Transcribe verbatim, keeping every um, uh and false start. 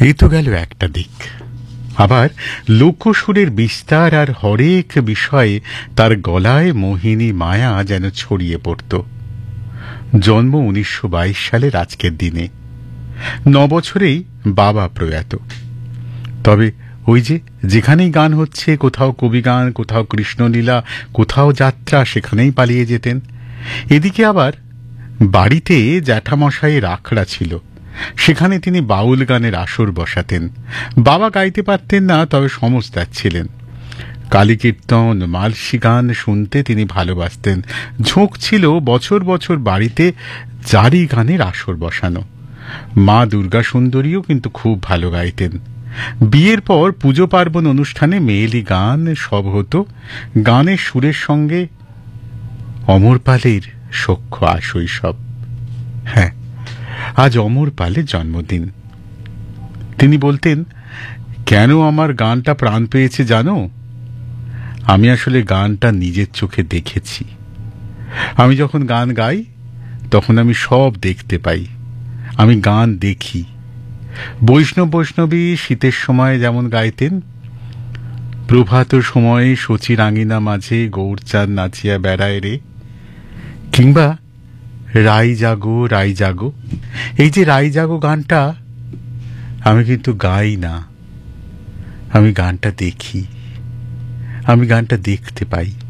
এ তো গেল একটা দিক। আবার লোকসুরের বিস্তার আর হরেক বিষয়ে তার গলায় মোহিনী মায়া যেন ছড়িয়ে পড়ত। জন্ম উনিশশো বাইশ সালের আজকের দিনে, ন বছরেই বাবা প্রয়াত। তবে ওই যে যেখানেই গান হচ্ছে, কোথাও কবিগান, কোথাও কৃষ্ণলীলা, কোথাও যাত্রা, সেখানেই পালিয়ে যেতেন। এদিকে আবার বাড়িতে জ্যাঠামশাইয়ের আখড়া ছিল, সেখানে তিনি বাউল গানের আসর বসাতেন। বাবা গাইতে পারতেন না, তবে সমস্তার ছিলেন। কালী কীর্তন, মালসি গান শুনতে তিনি ভালোবাসতেন। ঝোঁক ছিল বছর বছর বাড়িতে জারি গানের আসর বসানো। মা দুর্গা সুন্দরীও কিন্তু খুব ভালো গাইতেন। বিয়ের পর পুজো পার্বণ অনুষ্ঠানে মেয়েলি গান সব হতো। গানের সুরের সঙ্গে অমর পালের সখ্য আশৈশব। হ্যাঁ, আজ অমর পালের জন্মদিন। তিনি বলতেন, কেন আমার গানটা প্রাণ পেয়েছে জানো? আমি আসলে গানটা নিজের চোখে দেখেছি। আমি যখন গান গাই তখন আমি সব দেখতে পাই। আমি গান দেখি। বৈষ্ণব বৈষ্ণবী শীতের সময় যেমন গাইতেন, প্রভাত সময়ে শচী রাঙিনা মাঝে গৌরচাঁদ নাচিয়া বেড়ায় রে, কিংবা রাই জাগো রাই জাগো। এই যে রাই জাগো গানটা আমি কিন্তু গাই না, আমি গানটা দেখি, আমি গানটা দেখতে পাই।